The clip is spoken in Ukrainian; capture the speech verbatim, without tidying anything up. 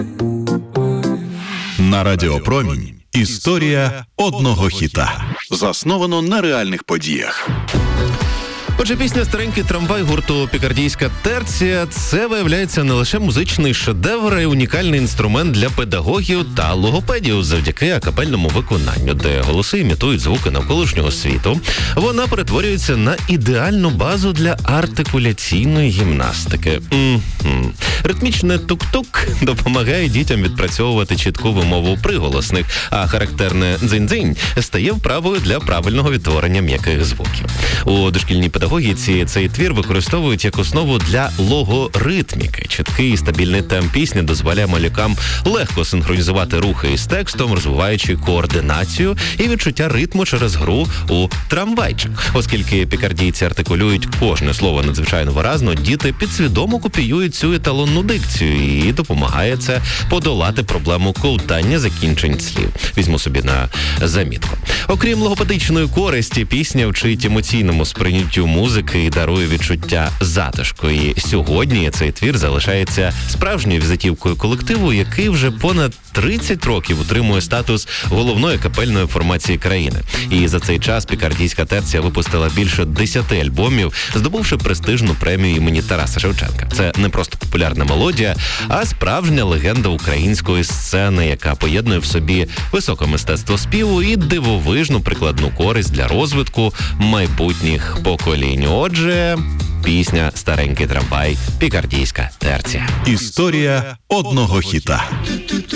На Радіо Промінь. Історія одного хіта. Засновано на реальних подіях. Отже, пісня «Старенький трамвай» гурту «Пікардійська терція» – це, виявляється, не лише музичний шедевр, а й унікальний інструмент для педагогів та логопедів завдяки акапельному виконанню, де голоси імітують звуки навколишнього світу. Вона перетворюється на ідеальну базу для артикуляційної гімнастики. М-м. Ритмічне тук-тук допомагає дітям відпрацьовувати чітку вимову приголосних, а характерне дзинь-дзинь стає вправою для правильного відтворення м'яких звуків. У дошкільній педагогіці цей твір використовують як основу для логоритміки. Чіткий і стабільний темп пісні дозволяє малюкам легко синхронізувати рухи із текстом, розвиваючи координацію і відчуття ритму через гру у трамвайчик. Оскільки пікардійці артикулюють кожне слово надзвичайно виразно, діти підсвідомо копіюють цю еталонну дикцію і допомагає це подолати проблему ковтання закінчень слів. Візьму собі на замітку. Окрім логопедичної користі, пісня вчить емоційному сприйняттю музики і дарує відчуття затишку. І сьогодні цей твір залишається справжньою візитівкою колективу, який вже понад тридцять років утримує статус головної капельної формації країни. І за цей час Пікардійська терція випустила більше десяти альбомів, здобувши престижну премію імені Тараса Шевченка. Це не просто популярна мелодія, а справжня легенда української сцени, яка поєднує в собі високе мистецтво співу і дивовижну прикладну користь для розвитку майбутніх поколінь. Отже, пісня «Старенький трамвай», Пікардійська терція. Історія одного хіта.